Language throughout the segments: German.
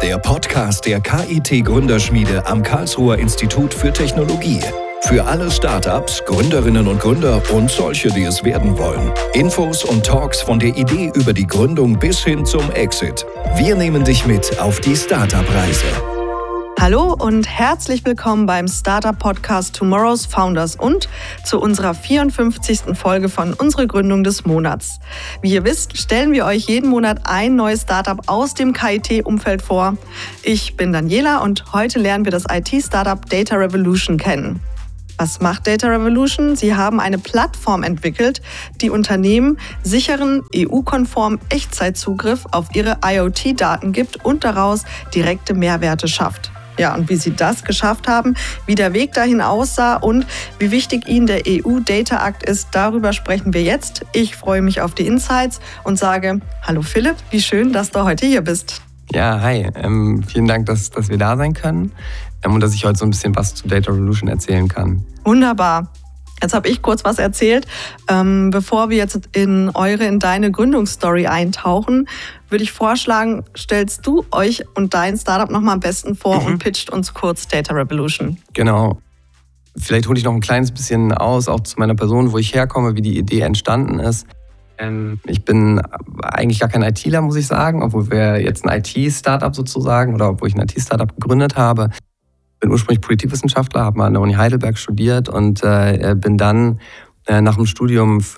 der Podcast der KIT-Gründerschmiede am Karlsruher Institut für Technologie. Für alle Startups, Gründerinnen und Gründer und solche, die es werden wollen. Infos und Talks von der Idee über die Gründung bis hin zum Exit. Wir nehmen dich mit auf die Startup-Reise. Hallo und herzlich willkommen beim Startup-Podcast Tomorrow's Founders und zu unserer 54. Folge von Unsere Gründung des Monats. Wie ihr wisst, stellen wir euch jeden Monat ein neues Startup aus dem KIT-Umfeld vor. Ich bin Daniela und heute lernen wir das IT-Startup Data Revolution kennen. Was macht Data Revolution? Sie haben eine Plattform entwickelt, die Unternehmen sicheren, EU-konformen Echtzeitzugriff auf ihre IoT-Daten gibt und daraus direkte Mehrwerte schafft. Ja, und wie sie das geschafft haben, wie der Weg dahin aussah und wie wichtig ihnen der EU-Data-Akt ist, darüber sprechen wir jetzt. Ich freue mich auf die Insights und sage, hallo Philipp, wie schön, dass du heute hier bist. Ja, hi. Vielen Dank, dass wir da sein können und dass ich heute so ein bisschen was zu Data Revolution erzählen kann. Wunderbar. Jetzt habe ich kurz was erzählt. Bevor wir jetzt in deine Gründungsstory eintauchen, würde ich vorschlagen, stellst du euch und dein Startup nochmal am besten vor und pitcht uns kurz Data Revolution. Genau. Vielleicht hole ich noch ein kleines bisschen aus, auch zu meiner Person, wo ich herkomme, wie die Idee entstanden ist. Ich bin eigentlich gar kein ITler, muss ich sagen, obwohl wir jetzt ein IT-Startup sozusagen oder obwohl ich ein IT-Startup gegründet habe. Ich bin ursprünglich Politikwissenschaftler, habe mal an der Uni Heidelberg studiert und bin dann nach dem Studium für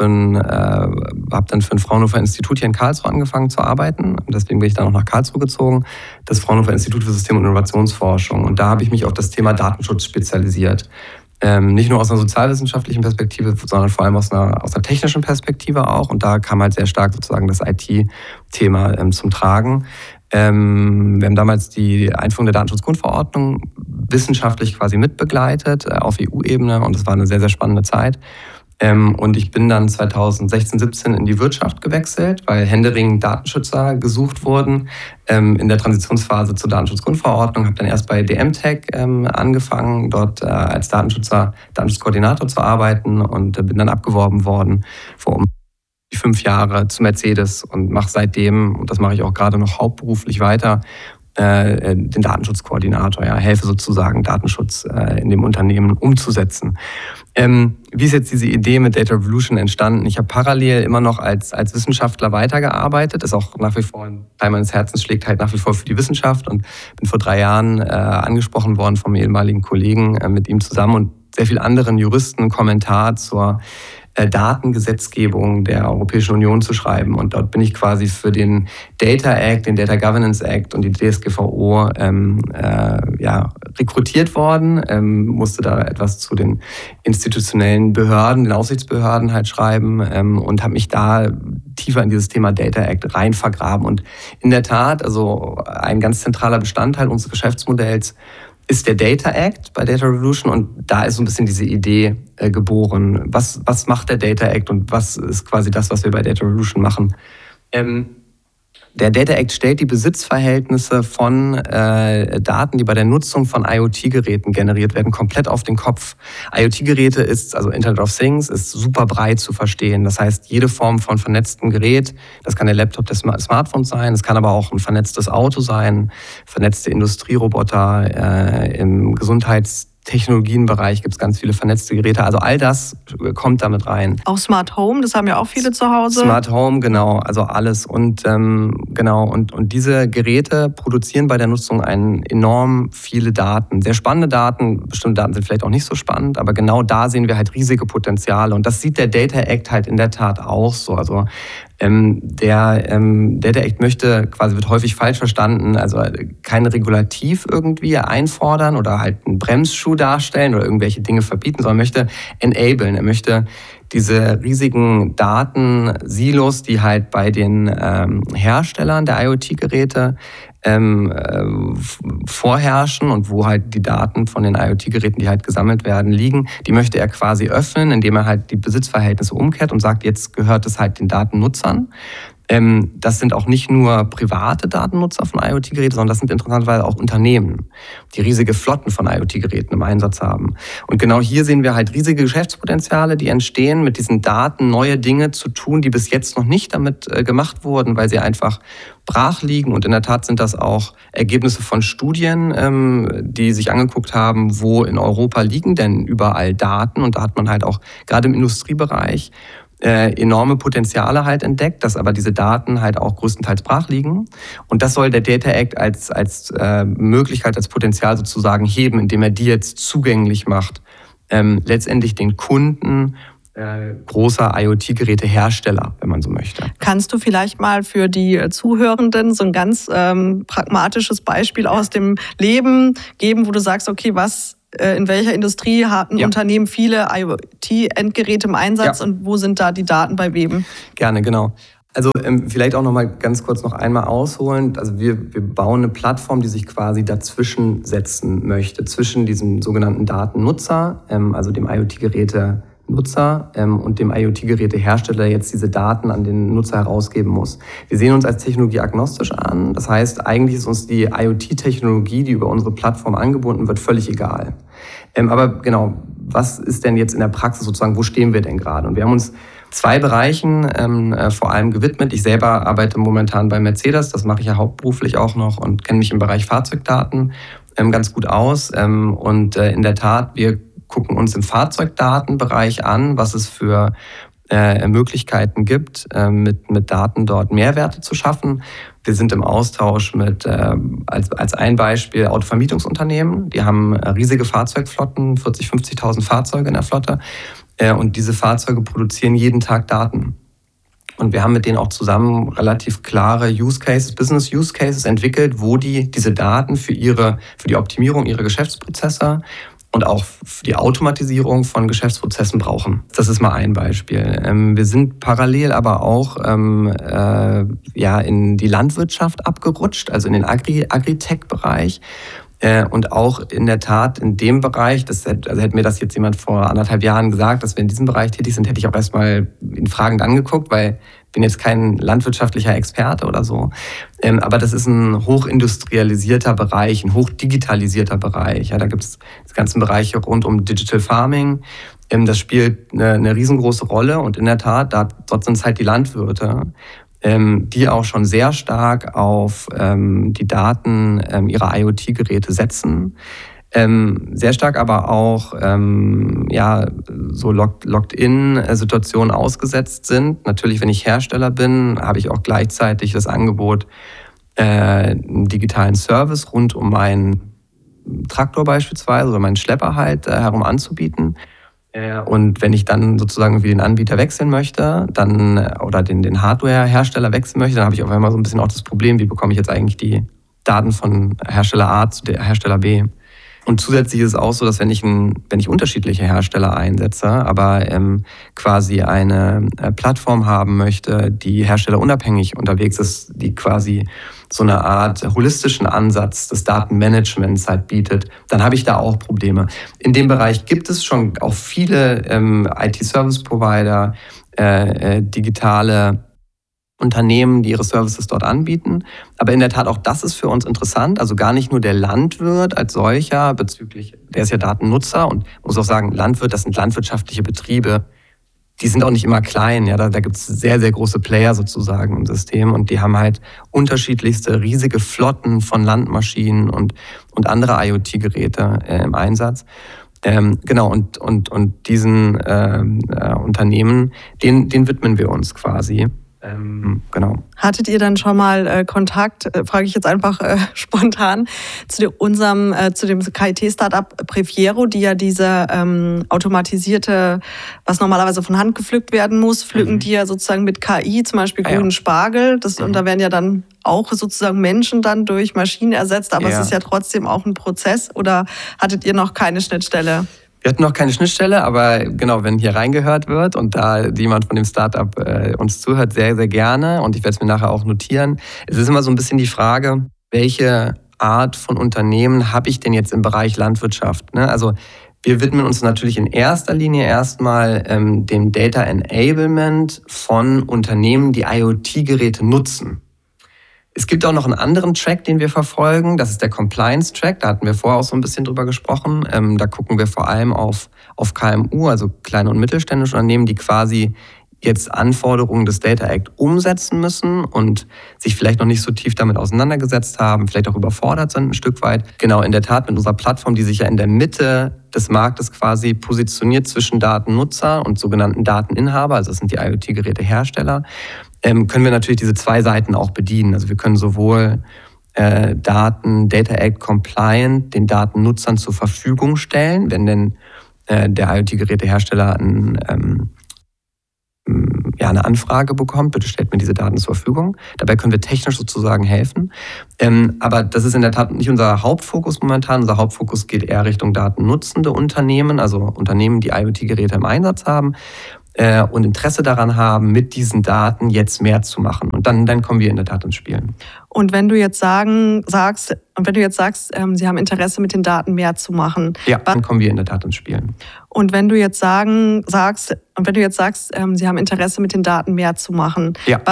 ein Fraunhofer Institut hier in Karlsruhe angefangen zu arbeiten. Und deswegen bin ich dann auch nach Karlsruhe gezogen, das Fraunhofer Institut für System- und Innovationsforschung. Und da habe ich mich auf das Thema Datenschutz spezialisiert. Nicht nur aus einer sozialwissenschaftlichen Perspektive, sondern vor allem aus einer technischen Perspektive auch. Und da kam halt sehr stark sozusagen das IT-Thema zum Tragen. Wir haben damals die Einführung der Datenschutzgrundverordnung wissenschaftlich quasi mitbegleitet auf EU-Ebene und das war eine sehr, sehr spannende Zeit. Und ich bin dann 2016, 17 in die Wirtschaft gewechselt, weil händeringend Datenschützer gesucht wurden in der Transitionsphase zur Datenschutzgrundverordnung. Habe dann erst bei DM-Tech angefangen, dort als Datenschutzkoordinator zu arbeiten und bin dann abgeworben worden vor 5 Jahre zu Mercedes und mache seitdem, und das mache ich auch gerade noch hauptberuflich weiter, den Datenschutzkoordinator, helfe sozusagen Datenschutz in dem Unternehmen umzusetzen. Wie ist jetzt diese Idee mit Data Revolution entstanden? Ich habe parallel immer noch als Wissenschaftler weitergearbeitet, ist auch nach wie vor ein Teil meines Herzens, schlägt halt nach wie vor für die Wissenschaft und bin vor 3 Jahren angesprochen worden vom ehemaligen Kollegen mit ihm zusammen und sehr vielen anderen Juristen Kommentar zur Datengesetzgebung der Europäischen Union zu schreiben. Und dort bin ich quasi für den Data Act, den Data Governance Act und die DSGVO rekrutiert worden, musste da etwas zu den institutionellen Behörden, den Aufsichtsbehörden halt schreiben und habe mich da tiefer in dieses Thema Data Act rein vergraben. Und in der Tat, also ein ganz zentraler Bestandteil unseres Geschäftsmodells ist der Data Act bei Data Revolution und da ist so ein bisschen diese Idee geboren. Was macht der Data Act und was ist quasi das, was wir bei Data Revolution machen? Der Data Act stellt die Besitzverhältnisse von Daten, die bei der Nutzung von IoT-Geräten generiert werden, komplett auf den Kopf. IoT-Geräte also Internet of Things, ist super breit zu verstehen. Das heißt, jede Form von vernetztem Gerät, das kann der Laptop des Smartphones sein, es kann aber auch ein vernetztes Auto sein, vernetzte Industrieroboter, im Gesundheitstechnologienbereich gibt es ganz viele vernetzte Geräte. Also all das kommt damit rein. Auch Smart Home, das haben ja auch viele zu Hause. Smart Home, genau, also alles. Und und diese Geräte produzieren bei der Nutzung enorm viele Daten. Sehr spannende Daten, bestimmte Daten sind vielleicht auch nicht so spannend, aber genau da sehen wir halt riesige Potenziale. Und das sieht der Data Act halt in der Tat auch so. Also der Data Act wird häufig falsch verstanden, also kein Regulativ irgendwie einfordern oder halt einen Bremsschuh darstellen oder irgendwelche Dinge verbieten, sondern möchte enablen. Er möchte diese riesigen Datensilos, die halt bei den Herstellern der IoT-Geräte vorherrschen und wo halt die Daten von den IoT-Geräten, die halt gesammelt werden, liegen, die möchte er quasi öffnen, indem er halt die Besitzverhältnisse umkehrt und sagt, jetzt gehört es halt den Datennutzern. Das sind auch nicht nur private Datennutzer von IoT-Geräten, sondern das sind interessanterweise auch Unternehmen, die riesige Flotten von IoT-Geräten im Einsatz haben. Und genau hier sehen wir halt riesige Geschäftspotenziale, die entstehen, mit diesen Daten neue Dinge zu tun, die bis jetzt noch nicht damit gemacht wurden, weil sie einfach brach liegen. Und in der Tat sind das auch Ergebnisse von Studien, die sich angeguckt haben, wo in Europa liegen denn überall Daten. Und da hat man halt auch gerade im Industriebereich enorme Potenziale halt entdeckt, dass aber diese Daten halt auch größtenteils brach liegen. Und das soll der Data Act als Möglichkeit, als Potenzial sozusagen heben, indem er die jetzt zugänglich macht, letztendlich den Kunden großer IoT-Gerätehersteller, wenn man so möchte. Kannst du vielleicht mal für die Zuhörenden so ein ganz pragmatisches Beispiel aus dem Leben geben, wo du sagst, okay, in welcher Industrie haben Unternehmen viele IoT-Endgeräte im Einsatz und wo sind da die Daten bei wem? Gerne, genau. Also vielleicht auch noch mal ganz kurz noch einmal ausholen. Also wir bauen eine Plattform, die sich quasi dazwischen setzen möchte, zwischen diesem sogenannten Datennutzer, also dem IoT-Gerätenutzer und dem IoT-Gerätehersteller, der jetzt diese Daten an den Nutzer herausgeben muss. Wir sehen uns als technologieagnostisch an. Das heißt, eigentlich ist uns die IoT-Technologie, die über unsere Plattform angebunden wird, völlig egal. Aber genau, was ist denn jetzt in der Praxis sozusagen, wo stehen wir denn gerade? Und wir haben uns 2 Bereichen vor allem gewidmet. Ich selber arbeite momentan bei Mercedes, das mache ich ja hauptberuflich auch noch und kenne mich im Bereich Fahrzeugdaten ganz gut aus. Und in der Tat, wir gucken uns im Fahrzeugdatenbereich an, was es für Möglichkeiten gibt, mit Daten dort Mehrwerte zu schaffen. Wir sind im Austausch mit, als ein Beispiel, Autovermietungsunternehmen. Die haben riesige Fahrzeugflotten, 40.000, 50.000 Fahrzeuge in der Flotte. Und diese Fahrzeuge produzieren jeden Tag Daten. Und wir haben mit denen auch zusammen relativ klare Business Use Cases entwickelt, wo die diese Daten für die Optimierung ihrer Geschäftsprozesse und auch für die Automatisierung von Geschäftsprozessen brauchen. Das ist mal ein Beispiel. Wir sind parallel aber auch in die Landwirtschaft abgerutscht, also in den Agritech-Bereich. Und auch in der Tat in dem Bereich, hätte mir das jetzt jemand vor 1,5 Jahren gesagt, dass wir in diesem Bereich tätig sind, hätte ich auch erstmal ihn fragend angeguckt, weil ich bin jetzt kein landwirtschaftlicher Experte oder so. Aber das ist ein hochindustrialisierter Bereich, ein hochdigitalisierter Bereich. Ja, da gibt es die ganzen Bereiche rund um Digital Farming. Das spielt eine riesengroße Rolle und in der Tat, dort sind es halt die Landwirte, die auch schon sehr stark auf die Daten ihrer IoT-Geräte setzen. Sehr stark aber auch so Locked-in-Situationen ausgesetzt sind. Natürlich, wenn ich Hersteller bin, habe ich auch gleichzeitig das Angebot, einen digitalen Service rund um meinen Traktor beispielsweise oder meinen Schlepper halt herum anzubieten. Und wenn ich dann sozusagen irgendwie den Anbieter wechseln möchte, oder den Hardware-Hersteller wechseln möchte, dann habe ich auf einmal so ein bisschen auch das Problem, wie bekomme ich jetzt eigentlich die Daten von Hersteller A zu Hersteller B. Und zusätzlich ist es auch so, dass wenn ich unterschiedliche Hersteller einsetze, aber quasi eine Plattform haben möchte, die herstellerunabhängig unterwegs ist, die quasi so eine Art holistischen Ansatz des Datenmanagements halt bietet, dann habe ich da auch Probleme. In dem Bereich gibt es schon auch viele IT-Service-Provider, digitale Unternehmen, die ihre Services dort anbieten. Aber in der Tat, auch das ist für uns interessant. Also gar nicht nur der Landwirt als solcher, der ist ja Datennutzer und muss auch sagen, Landwirt, das sind landwirtschaftliche Betriebe. Die sind auch nicht immer klein. Ja, da gibt es sehr, sehr große Player sozusagen im System und die haben halt unterschiedlichste riesige Flotten von Landmaschinen und andere IoT-Geräte im Einsatz. Genau, und diesen Unternehmen, denen widmen wir uns quasi. Genau. Hattet ihr dann schon mal Kontakt, frage ich jetzt einfach spontan, zu dem KIT-Startup Prefiero, die ja diese automatisierte, was normalerweise von Hand gepflückt werden muss, pflücken die ja sozusagen mit KI, zum Beispiel grünen Spargel. Und da werden ja dann auch sozusagen Menschen dann durch Maschinen ersetzt, aber es ist ja trotzdem auch ein Prozess. Oder hattet ihr noch keine Schnittstelle? Wir hatten noch keine Schnittstelle, aber genau, wenn hier reingehört wird und da jemand von dem Startup uns zuhört, sehr, sehr gerne. Und ich werde es mir nachher auch notieren. Es ist immer so ein bisschen die Frage, welche Art von Unternehmen habe ich denn jetzt im Bereich Landwirtschaft? Ne? Also Wir widmen uns natürlich in erster Linie erstmal dem Data Enablement von Unternehmen, die IoT-Geräte nutzen. Es gibt auch noch einen anderen Track, den wir verfolgen. Das ist der Compliance-Track. Da hatten wir vorher auch so ein bisschen drüber gesprochen. Da gucken wir vor allem auf KMU, also kleine und mittelständische Unternehmen, die quasi jetzt Anforderungen des Data Act umsetzen müssen und sich vielleicht noch nicht so tief damit auseinandergesetzt haben, vielleicht auch überfordert sind ein Stück weit. Genau, in der Tat mit unserer Plattform, die sich ja in der Mitte des Marktes quasi positioniert zwischen Datennutzer und sogenannten Dateninhaber, also das sind die IoT-Gerätehersteller, können wir natürlich diese zwei Seiten auch bedienen. Also wir können sowohl Daten Data Act compliant den Datennutzern zur Verfügung stellen, wenn denn der IoT-Gerätehersteller eine Anfrage bekommt, bitte stellt mir diese Daten zur Verfügung. Dabei können wir technisch sozusagen helfen. Aber das ist in der Tat nicht unser Hauptfokus momentan. Unser Hauptfokus geht eher Richtung datennutzende Unternehmen, also Unternehmen, die IoT-Geräte im Einsatz haben und Interesse daran haben, mit diesen Daten jetzt mehr zu machen. Und dann kommen wir in der Tat ins Spiel. Und wenn du jetzt sagst, Sie haben Interesse, mit den Daten mehr zu machen. Ja, dann kommen wir in der Tat ins Spiel. Und wenn du jetzt sagst, Sie haben Interesse, mit den Daten mehr zu machen. Ja.